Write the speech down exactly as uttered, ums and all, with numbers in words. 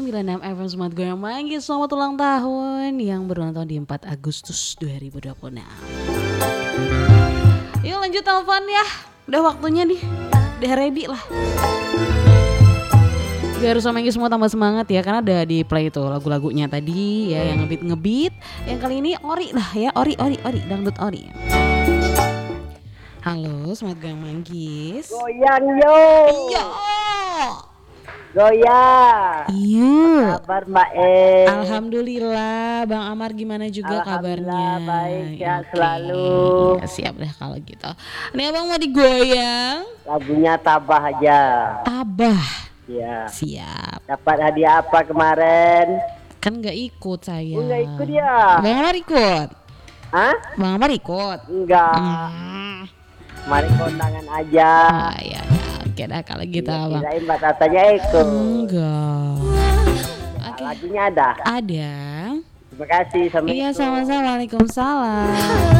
sembilan enam F M Smart Goyang Manggis. Selamat ulang tahun yang berulang tahun di empat Agustus dua ribu dua puluh enam. Yuk lanjut telepon ya. Udah waktunya nih. Udah ready lah. Biar Rusa Manggis semua tambah semangat ya, karena ada di play itu lagu-lagunya tadi ya, yang ngebit-ngebit. Yang kali ini ori lah ya, ori ori ori dangdut ori. Halo, Smart Goyang Manggis. Goyang yo. Iya. Goyang. Iya. Kabar Mbak E. Alhamdulillah, Bang Amar gimana juga kabarnya? Baik, sehat Oke. selalu. Ya, siap deh kalau gitu. Nih Abang mau digoyang. Lagunya tabah aja. Tabah. Ya. Siap. Dapat hadiah apa kemarin? Kan nggak ikut saya. Enggak ikut ya? Bang Amar ikut. Hah? Bang Amar ikut. Enggak. Hmm. Mari kondangan aja. Oh ya, oke dah kalau gitu Abang. Kirain Mbak Tatanya ikut. Enggak. Oke. Lagunya ada. Ada. Terima kasih. Assalamualaikum. Iya sama-sama. Waalaikumsalam.